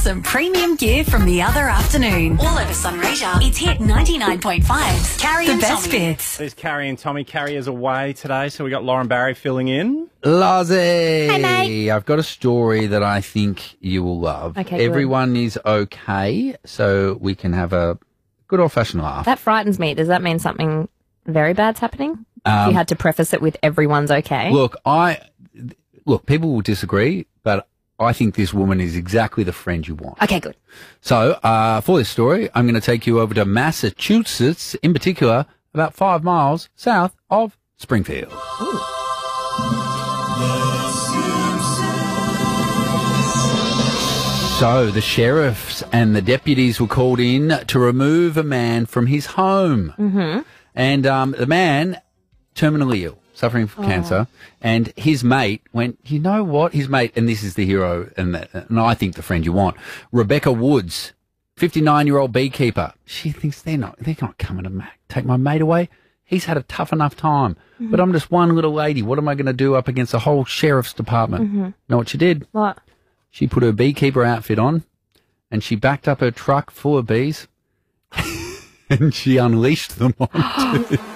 some premium gear from the other afternoon. All over Sunraysia, it's Hit 99.5. Carrie and best Tommy. Bits. There's Carrie and Tommy. Carrie is away today, so we got Lauren Barry filling in. Lozzie! Hey, mate. I've got a story that I think you will love. Okay, good. Everyone is okay, so we can have a good old-fashioned laugh. That frightens me. Does that mean something very bad's happening? If you had to preface it with everyone's okay. Look, people will disagree, but I think this woman is exactly the friend you want. Okay, good. So, for this story, I'm going to take you over to Massachusetts, in particular, about 5 miles south of Springfield. So, the sheriffs and the deputies were called in to remove a man from his home. Mm-hmm. And the man, terminally ill, suffering from cancer, and his mate went, you know what? His mate, and this is the hero, and I think the friend you want, Rebecca Woods, 59-year-old beekeeper. She thinks they're not coming to take my mate away. He's had a tough enough time, but I'm just one little lady. What am I going to do up against the whole sheriff's department? Know what she did? What? She put her beekeeper outfit on, and she backed up her truck full of bees, and she unleashed them on